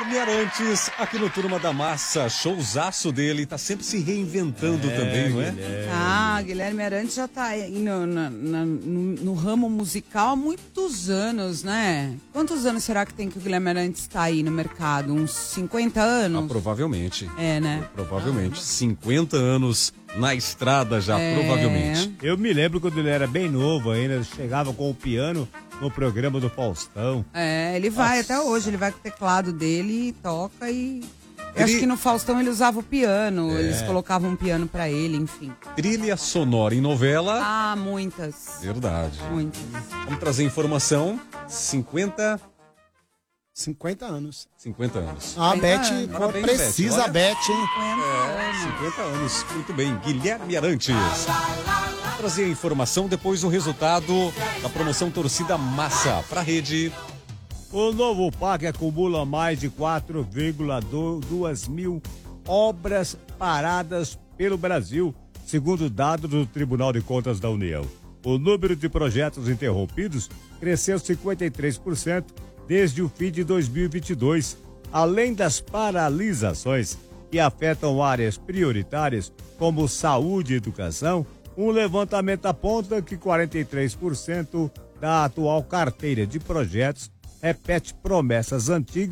Guilherme Arantes, aqui no Turma da Massa, showzaço dele, tá sempre se reinventando também, não é? Guilherme Arantes já tá aí no ramo musical há muitos anos, né? Quantos anos será que tem que o Guilherme Arantes tá aí no mercado? Uns 50 anos? Provavelmente. É, né? Provavelmente. 50 anos na estrada já, provavelmente. Eu me lembro quando ele era bem novo ainda, chegava com o piano no programa do Faustão. Ele vai até hoje, ele vai com o teclado dele e toca e... Eu acho que no Faustão ele usava o piano, eles colocavam um piano pra ele, enfim. Trilha sonora em novela. Muitas. Verdade. Muitas. Vamos trazer informação. 50 anos. 50 anos. A Beth, Parabéns, precisa a Beth, hein? 50 anos. Muito bem. Guilherme Arantes. Vamos trazer a informação depois do resultado da promoção Torcida Massa pra rede. O novo parque acumula mais de 4,2 mil obras paradas pelo Brasil, segundo dados do Tribunal de Contas da União. O número de projetos interrompidos cresceu 53% desde o fim de 2022. Além das paralisações que afetam áreas prioritárias como saúde e educação, um levantamento aponta que 43% da atual carteira de projetos repete promessas antigas